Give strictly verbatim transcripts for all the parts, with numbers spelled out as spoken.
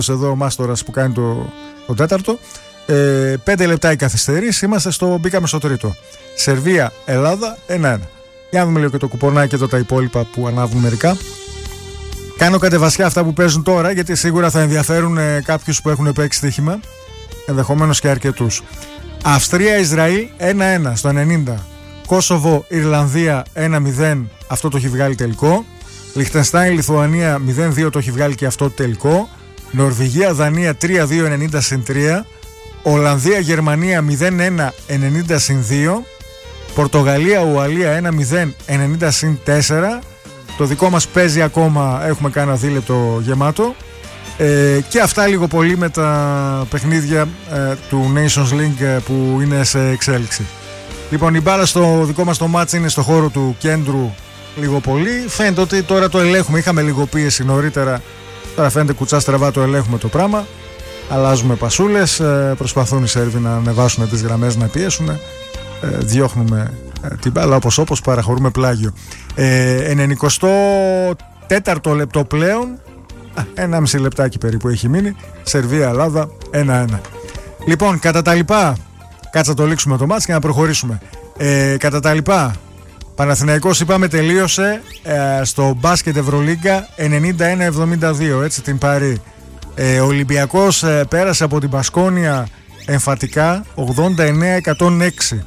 εδώ ο Μάστορας που κάνει το, το τέταρτο. Ε, πέντε λεπτά η καθυστερήση, είμαστε στο, μπήκαμε στο τρίτο. Σερβία, Ελλάδα, ένα ένα. Για να δούμε λίγο και το κουπονάκι εδώ τα υπόλοιπα που ανάβουν μερικά. Κάνω κατεβασιά αυτά που παίζουν τώρα, γιατί σίγουρα θα ενδιαφέρουν ε, κάποιους που έχουν παίξει στοίχημα, ενδεχομένως και αρκετούς. Αυστρία-Ισραήλ ένα ένα στο ενενήντα. Κόσοβο-Ιρλανδία ένα μηδέν, αυτό το έχει βγάλει τελικό. Λιχτενστάιν-Λιθουανία μηδέν δύο, το έχει βγάλει και αυτό τελικό. Νορβηγία-Δανία τρία δύο ενενήντα συν τρία. Ολλανδία-Γερμανία μηδέν ένα ενενήντα συν δύο. Πορτογαλία-Ουαλία ένα μηδέν ενενήντα συν τέσσερα. Το δικό μας παίζει ακόμα, έχουμε κάνει ένα δίλεπτο γεμάτο. Ε, και αυτά λίγο πολύ με τα παιχνίδια ε, του Nations League ε, που είναι σε εξέλιξη. Λοιπόν, η μπάλα στο δικό μας το μάτς είναι στο χώρο του κέντρου λίγο πολύ. Φαίνεται ότι τώρα το ελέγχουμε. Είχαμε λίγο πίεση νωρίτερα. Τώρα φαίνεται κουτσά στραβά το ελέγχουμε το πράγμα. Αλλάζουμε πασούλες. Ε, προσπαθούν οι Σέρβοι να ανεβάσουν τις γραμμές, να πιέσουν. Ε, διώχνουμε ε, την μπάλα όπως όπως, παραχωρούμε πλάγιο. Ε, ενενηκοστό τέταρτο λεπτό πλέον. Ένα μισή λεπτάκι περίπου έχει μείνει. Σερβία-Ελλάδα ένα ένα. Λοιπόν, κατά τα λοιπά, κάτσε να το λήξουμε το μάτς και να προχωρήσουμε. Ε, κατά τα λοιπά, Παναθηναϊκός είπαμε τελείωσε ε, στο μπάσκετ Ευρωλίγκα ενενήντα ένα εβδομήντα δύο, έτσι την πάρει. Ε, ο Ολυμπιακός ε, πέρασε από την Μπασκόνια εμφατικά ογδόντα εννέα εκατόν έξι.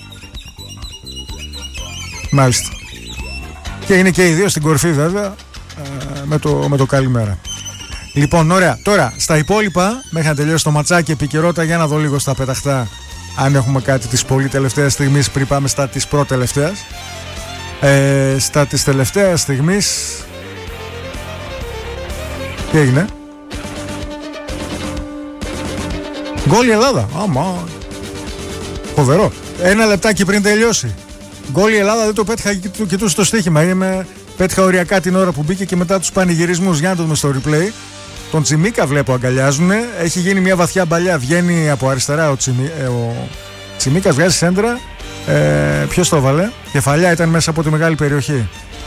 Μάλιστα. Και είναι και οι δύο στην κορφή βέβαια, ε, με, το, με το καλημέρα. Λοιπόν, ωραία. Τώρα, στα υπόλοιπα, μέχρι να τελειώσει το ματσάκι, επικαιρότητα, για να δω λίγο στα πεταχτά αν έχουμε κάτι της πολύ τελευταίας στιγμής πριν πάμε στα της προτελευταίας. Ε, στα της τελευταίας στιγμής, τι έγινε? Γκόλ η Ελλάδα. Άμα. Φοβερό. Ένα λεπτάκι πριν τελειώσει. Γκόλ η Ελλάδα, δεν το πέτυχα και το κοιτούσε το στοίχημα. Είμαι, πέτυχα οριακά την ώρα που μπήκε και μετά τους πανηγυρισμούς. Για να το δούμε στο replay. Τον Τσιμίκα βλέπω αγκαλιάζουνε. Έχει γίνει μια βαθιά μπαλιά. Βγαίνει από αριστερά ο, Τσιμί, ε, ο Τσιμίκας, βγάζει σέντρα. Ε, ποιος το έβαλε? Κεφαλιά ήταν μέσα από τη μεγάλη περιοχή.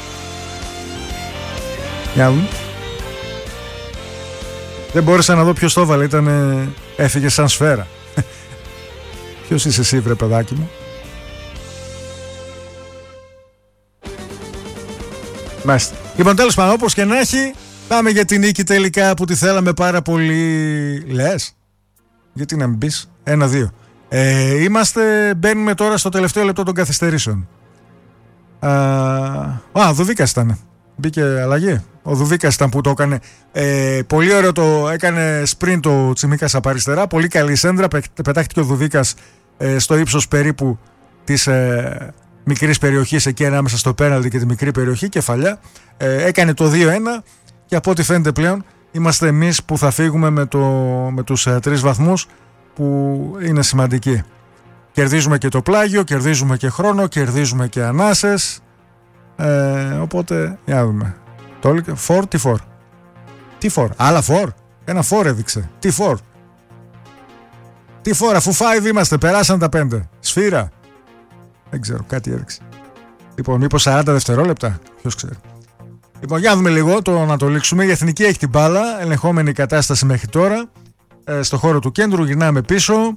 Για να δούμε. Δεν μπόρεσα να δω ποιος το έβαλε. Ήταν, ε, έφυγε σαν σφαίρα. Ποιος είσαι εσύ, βρε παιδάκι μου? Μάλιστα. Λοιπόν, τέλος πάντων, όπως και να έχει, πάμε για την νίκη τελικά που τη θέλαμε πάρα πολύ. Λες? Γιατί να μην πεις? Ένα δύο. Ε, είμαστε, μπαίνουμε τώρα στο τελευταίο λεπτό των καθυστερήσεων. Α, α Δουβίκας ήταν. Μπήκε αλλαγή. Ο Δουβίκας ήταν που το έκανε. Ε, πολύ ωραίο το έκανε sprint το Τσιμίκας από αριστερά. Πολύ καλή σέντρα. Πετάχτηκε ο Δουβίκας ε, στο ύψος περίπου της ε, μικρής περιοχής, εκεί ανάμεσα στο πέναλτι και τη μικρή περιοχή. Κεφαλιά. Ε, έκανε το δύο ένα. Και από ό,τι φαίνεται πλέον είμαστε εμείς που θα φύγουμε με, το, με τους ε, τρεις βαθμούς που είναι σημαντικοί. Κερδίζουμε και το πλάγιο, κερδίζουμε και χρόνο, κερδίζουμε και ανάσες. Ε, οπότε, για να δούμε. Το έλεγε, φορ, τι φορ. Τι φορ, άλλα φορ. Ένα φορ έδειξε. Τι φορ. Τι φορ, αφού φάιβ είμαστε, περάσαν τα πέντε. Σφύρα. Δεν ξέρω, κάτι έδειξε. Λοιπόν, μήπως σαράντα δευτερόλεπτα. Ποιος ξέρει. Λοιπόν, για να δούμε λίγο, το να το λήξουμε. Η Εθνική έχει την μπάλα, ελεγχόμενη κατάσταση μέχρι τώρα. Ε, στο χώρο του κέντρου, γυρνάμε πίσω.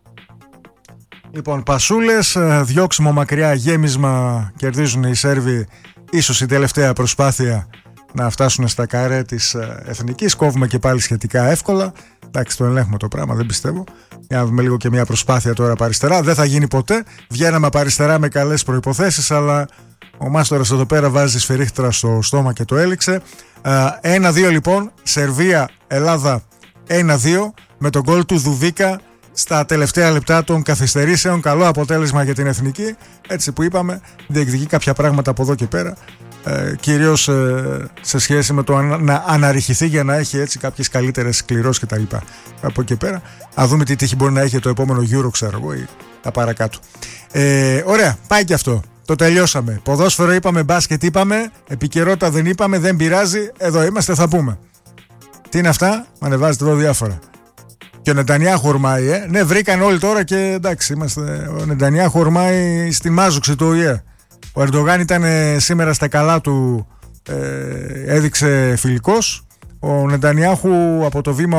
Λοιπόν, πασούλες, διώξιμο μακριά, γέμισμα, κερδίζουν οι Σέρβοι. Ίσως η τελευταία προσπάθεια να φτάσουν στα καρέ της Εθνικής. Κόβουμε και πάλι σχετικά εύκολα. Εντάξει, το ελέγχουμε το πράγμα, δεν πιστεύω. Για να δούμε λίγο και μια προσπάθεια τώρα από αριστερά. Δεν θα γίνει ποτέ. Βγαίναμε από αριστερά με καλές προϋποθέσεις, αλλά ο Μάστορας εδώ πέρα βάζει σφυρίχτρα στο στόμα και το έληξε. ένα δύο λοιπόν, Σερβία, Ελλάδα ένα δύο, με τον γκολ του Δουβίκα στα τελευταία λεπτά των καθυστερήσεων. Καλό αποτέλεσμα για την Εθνική. Έτσι που είπαμε, διεκδικεί κάποια πράγματα από εδώ και πέρα. Ε, κυρίως ε, σε σχέση με το να, να αναρριχηθεί για να έχει έτσι κάποιες καλύτερες κληρώσεις κτλ. Από εκεί πέρα, να δούμε τι τύχη μπορεί να έχει το επόμενο Euro, ξέρω εγώ, ή τα παρακάτω. Ε, ωραία, πάει και αυτό. Το τελειώσαμε. Ποδόσφαιρο είπαμε, μπάσκετ είπαμε, επικαιρότητα δεν είπαμε, δεν πειράζει. Εδώ είμαστε, θα πούμε. Τι είναι αυτά, μ' ανεβάζετε εδώ διάφορα. Και ο Νετανιάχου ορμάει, ε. Ναι, βρήκαν όλοι τώρα και εντάξει, είμαστε. Ο Νετανιάχου ορμάει στη μάζοξη του Ο Η Ε. Ο Ερντογάν ήταν σήμερα στα καλά του, ε, έδειξε φιλικός. Ο Νετανιάχου από το βήμα